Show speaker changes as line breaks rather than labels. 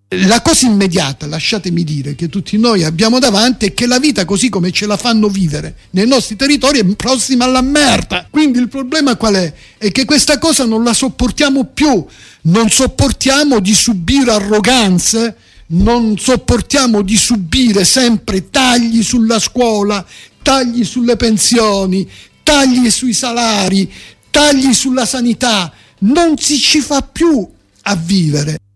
La cosa immediata, lasciatemi dire, che tutti noi abbiamo davanti è che la vita così come ce la fanno vivere nei nostri territori è prossima alla merda. Quindi il problema qual è? È che questa cosa non la sopportiamo più, non sopportiamo di subire arroganze, non sopportiamo di subire sempre tagli sulla scuola, tagli sulle pensioni, tagli sui salari, tagli sulla sanità. Non si ci fa più a vivere.